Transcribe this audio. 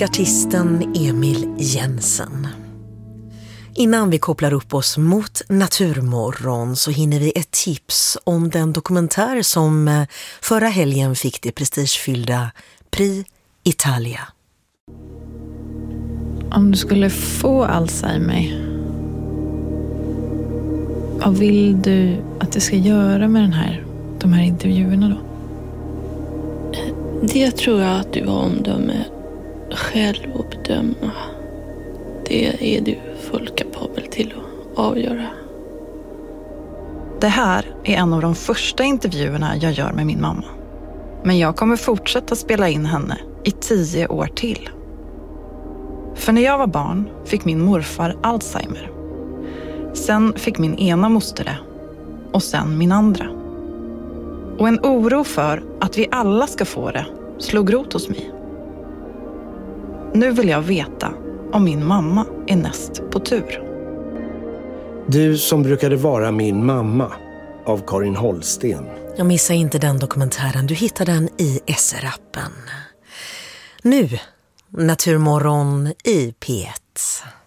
artisten Emil Jensen. Innan vi kopplar upp oss mot Naturmorgon så hinner vi ett tips om den dokumentär som förra helgen fick det prestigefyllda Prix Italia. Om du skulle få Alzheimer, vad vill du att jag ska göra med de här intervjuerna då? Det tror jag att du har omdöme själv att bedöma. Det är du fullt kapabel till att avgöra. Det här är en av de första intervjuerna jag gör med min mamma. Men jag kommer fortsätta spela in henne i 10 år till. För när jag var barn fick min morfar Alzheimer. Sen fick min ena moster det. Och sen min andra. Och en oro för att vi alla ska få det slog rot hos mig. Nu vill jag veta om min mamma är näst på tur. Du som brukade vara min mamma av Karin Holsten. Jag missar inte den dokumentären. Du hittar den i SR-appen. Nu, Naturmorgon i P1.